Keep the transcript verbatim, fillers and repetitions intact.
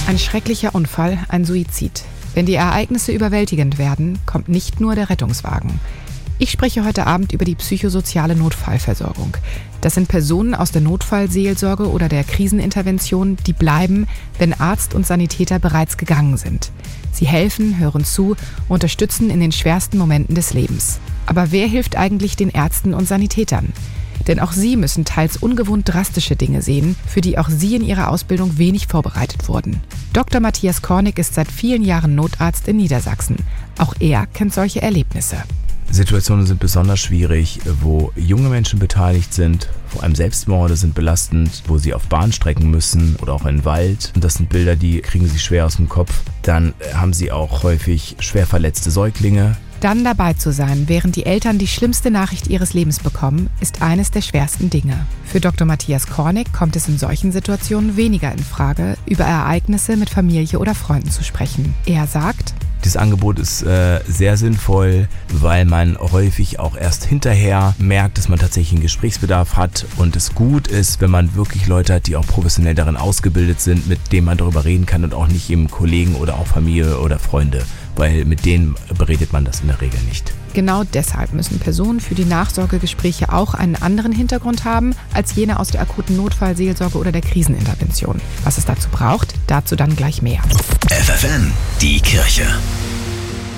Ein schrecklicher Unfall, ein Suizid. Wenn die Ereignisse überwältigend werden, kommt nicht nur der Rettungswagen. Ich spreche heute Abend über die psychosoziale Notfallversorgung. Das sind Personen aus der Notfallseelsorge oder der Krisenintervention, die bleiben, wenn Arzt und Sanitäter bereits gegangen sind. Sie helfen, hören zu, unterstützen in den schwersten Momenten des Lebens. Aber wer hilft eigentlich den Ärzten und Sanitätern? Denn auch sie müssen teils ungewohnt drastische Dinge sehen, für die auch sie in ihrer Ausbildung wenig vorbereitet wurden. Doktor Matthias Kornig ist seit vielen Jahren Notarzt in Niedersachsen. Auch er kennt solche Erlebnisse. Situationen sind besonders schwierig, wo junge Menschen beteiligt sind. Vor allem Selbstmorde sind belastend, wo sie auf Bahnstrecken müssen oder auch in den Wald. Und das sind Bilder, die kriegen sie schwer aus dem Kopf. Dann haben sie auch häufig schwer verletzte Säuglinge. Dann dabei zu sein, während die Eltern die schlimmste Nachricht ihres Lebens bekommen, ist eines der schwersten Dinge. Für Doktor Matthias Kornig kommt es in solchen Situationen weniger in Frage, über Ereignisse mit Familie oder Freunden zu sprechen. Er sagt: Das Angebot ist äh, sehr sinnvoll, weil man häufig auch erst hinterher merkt, dass man tatsächlich einen Gesprächsbedarf hat und es gut ist, wenn man wirklich Leute hat, die auch professionell darin ausgebildet sind, mit denen man darüber reden kann und auch nicht eben Kollegen oder auch Familie oder Freunde, weil mit denen beredet man das in der Regel nicht. Genau deshalb müssen Personen für die Nachsorgegespräche auch einen anderen Hintergrund haben als jene aus der akuten Notfallseelsorge oder der Krisenintervention. Was es dazu braucht, dazu dann gleich mehr. F F N, die Kirche.